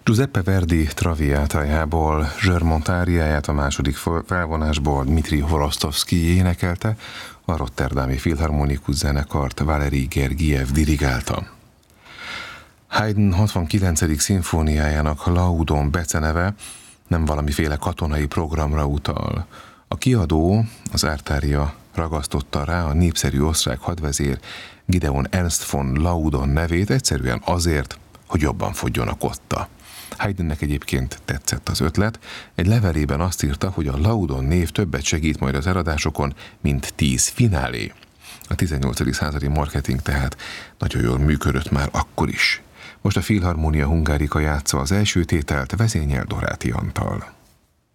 Giuseppe Verdi Traviátájából, Zsörmont áriáját a második felvonásból Dmitri Horostovszky énekelte, a Rotterdami Filharmonikus Zenekart Valeri Gergiev dirigálta. Haydn 69. szimfóniájának Laudon beceneve nem valamiféle katonai programra utal. A kiadó, az Artaria ragasztotta rá a népszerű osztrák hadvezér Gideon Ernst von Laudon nevét egyszerűen azért, hogy jobban fogjon a kotta. Haydnnek egyébként tetszett az ötlet, egy levelében azt írta, hogy a Laudon név többet segít majd az eladásokon, mint 10 finálé. A 18. századi marketing tehát nagyon jól működött már akkor is. Most a Filharmonia Hungarica játsza az első tételt, vezényel Doráti Antal.